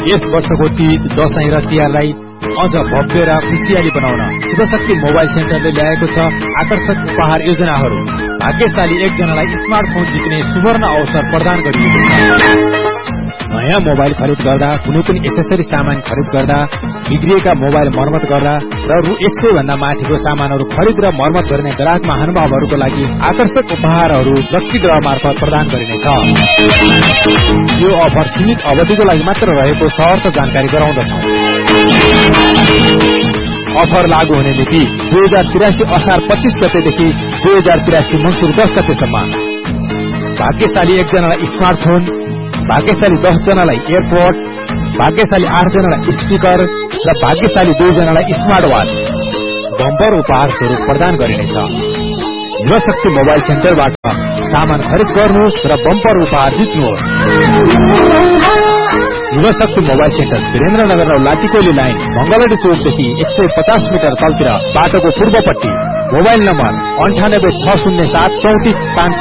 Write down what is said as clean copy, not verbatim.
यस वर्षको तीज, दशैं र तिहारलाई अझ भव्य र खुशियाली बनाउन शिवशक्ति मोबाइल सेन्टरले ल्याएको छ आकर्षक उपहार योजनाहरू। भाग्यशाली एकजनालाई स्मार्टफोन जित्ने सुवर्ण अवसर प्रदान गरिएको छ। नयाँ मोबाइल खरिद गर्दा, कुनै पनि एसेसरी सामान खरिद गर्दा, बिग्रिएका मोबाइल मर्मत गर्दा र रु 100 भन्दा माथिको सामानहरू खरिद र मर्मत गर्ने ग्राहक महानुभावहरूको लागि आकर्षक उपहारहरू लक्की ड्र मार्फत प्रदान गरिनेछ। यो अफर सीमित अवधिको लागि मात्र रहेको शर्त जानकारी गराउँदछौं। अफर लागू हुने मिति 2083 असार 25 गतेदेखि 2083 मंसिर 10 गतेसम्म। भाग्यशाली एकजनालाई स्मार्टफोन, भाग्यशाली 10 जनालाई एयरपोर्ट, भाग्यशाली 8 जनालाई स्पिकर र भाग्यशाली 2 जनालाई स्मार्ट वाच बम्पर उपहार स्वरूप प्रदान गरिनेछ। शिवशक्ति मोबाइल सेन्टरबाट सामान खरिद गर्नुहोस् र बम्पर उपहार जित्नुहोस्। शिवशक्ति मोबाइल सेन्टर वीरेन्द्रनगर र लाटीकोली लाइन मंगलडी चौकदेखि 150 मिटर तलतिर बाटोको पूर्वपट्टि। Mobile number 98607345